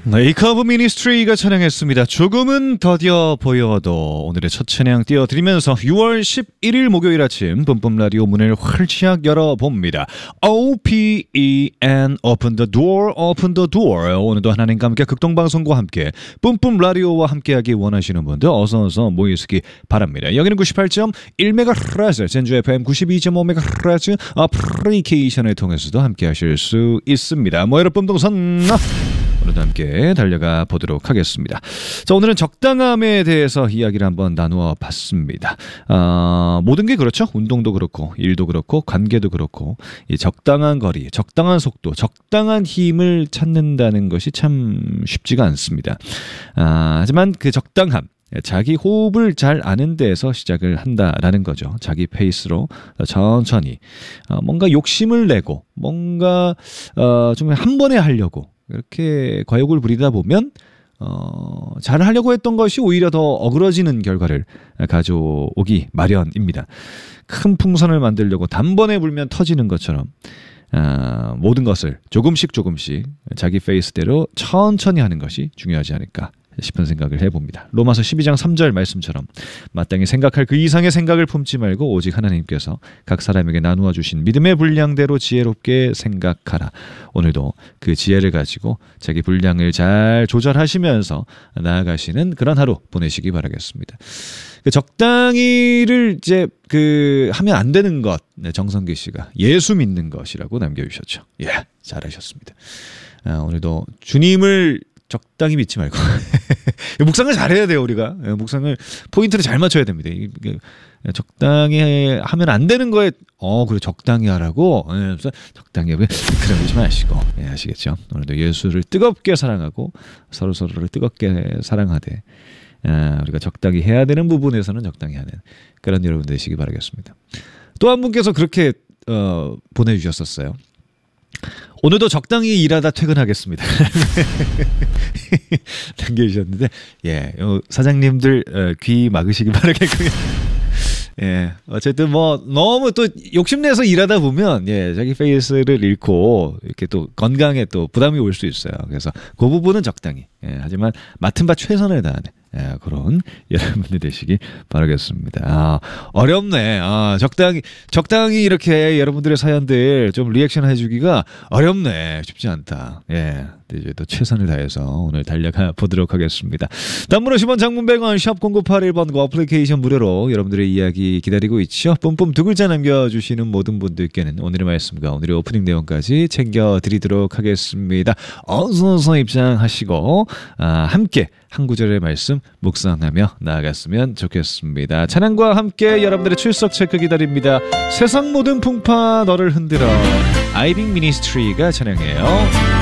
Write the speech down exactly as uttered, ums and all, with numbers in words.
메이크업 미니스트리가 찬양했습니다. 조금은 더뎌 보여도. 오늘의 첫 찬양 띄워드리면서 유월 십일일 목요일 아침 뿜뿜 라디오 문을 활짝 열어봅니다. 오 피 이 엔 Open the door, Open the door. 오늘도 하나님과 함께 극동방송과 함께 뿜뿜 라디오와 함께하기 원하시는 분들 어서 어서 모이시기 바랍니다. 여기는 구십팔 점 일 메가헤르츠, 전주 에프엠 구십이 점 오 메가헤르츠 어플리케이션을 통해서도 함께하실 수 있습니다. 모여라 뿜동선 오늘도 함께 달려가 보도록 하겠습니다. 자, 오늘은 적당함에 대해서 이야기를 한번 나누어 봤습니다. 어, 모든 게 그렇죠. 운동도 그렇고 일도 그렇고 관계도 그렇고 이 적당한 거리, 적당한 속도, 적당한 힘을 찾는다는 것이 참 쉽지가 않습니다. 아, 하지만 그 적당함, 자기 호흡을 잘 아는 데에서 시작을 한다라는 거죠. 자기 페이스로 천천히 어, 뭔가 욕심을 내고 뭔가 어, 좀 한 번에 하려고 이렇게 과욕을 부리다 보면 어, 잘 하려고 했던 것이 오히려 더 어그러지는 결과를 가져오기 마련입니다. 큰 풍선을 만들려고 단번에 불면 터지는 것처럼 어, 모든 것을 조금씩 조금씩 자기 페이스대로 천천히 하는 것이 중요하지 않을까 싶은 생각을 해봅니다. 로마서 십이 장 삼 절 말씀처럼 마땅히 생각할 그 이상의 생각을 품지 말고 오직 하나님께서 각 사람에게 나누어 주신 믿음의 분량대로 지혜롭게 생각하라. 오늘도 그 지혜를 가지고 자기 분량을 잘 조절하시면서 나아가시는 그런 하루 보내시기 바라겠습니다. 그 적당히를 이제 그 하면 안 되는 것, 네, 정성기 씨가 예수 믿는 것이라고 남겨주셨죠. 예, 잘하셨습니다. 아, 오늘도 주님을 적당히 믿지 말고 묵상을 잘해야 돼요. 우리가 묵상을 포인트를 잘 맞춰야 됩니다. 적당히 하면 안 되는 거에 어 그래 적당히 하라고 적당히 그러지 마시고 예, 아시겠죠? 오늘도 예수를 뜨겁게 사랑하고 서로 서로를 뜨겁게 사랑하되 아, 우리가 적당히 해야 되는 부분에서는 적당히 하는 그런 여러분 되시기 바라겠습니다. 또 한 분께서 그렇게 어, 보내주셨었어요. 오늘도 적당히 일하다 퇴근하겠습니다. 남겨주셨는데, 예, 사장님들 귀 막으시기 바라겠고요. 예, 어쨌든 뭐 너무 또 욕심내서 일하다 보면 예, 자기 페이스를 잃고 이렇게 또 건강에 또 부담이 올 수 있어요. 그래서 그 부분은 적당히. 예, 하지만 맡은 바 최선을 다하는 예, 그런 여러분들 되시기 바라겠습니다. 아, 어렵네. 아, 적당히 적당히 이렇게 여러분들의 사연들 좀 리액션 해주기가 어렵네. 쉽지 않다. 예, 이제 또 최선을 다해서 오늘 달려가 보도록 하겠습니다. 단문 오십 원, 장문 백 원, 샵 공구팔일 번과 어플리케이션 무료로 여러분들의 이야기 기다리고 있죠. 뿜뿜 두 글자 남겨주시는 모든 분들께는 오늘의 말씀과 오늘의 오프닝 내용까지 챙겨드리도록 하겠습니다. 어서어서 입장하시고 아, 함께 한 구절의 말씀 묵상하며 나아갔으면 좋겠습니다. 찬양과 함께 여러분들의 출석 체크 기다립니다. 세상 모든 풍파 너를 흔들어 아이빙 미니스트리가 찬양해요.